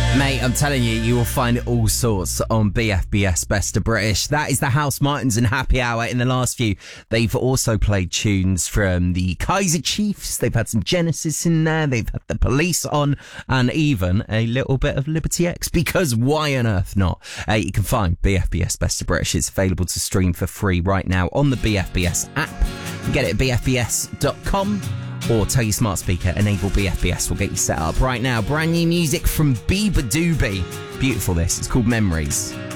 Mate, I'm telling you, you will find all sorts on BFBS Best of British. That is the House Martins and Happy Hour. In the last few, they've also played tunes from the Kaiser Chiefs. They've had some Genesis in there. They've had the Police on, and even a little bit of Liberty X, because why on earth not? You can find BFBS Best of British. It's available to stream for free right now on the BFBS app. You can get it at bfbs.com. Or tell your smart speaker, enable BFBS, will get you set up right now. Brand new music from Bieber Doobie. Beautiful this. It's called Memories.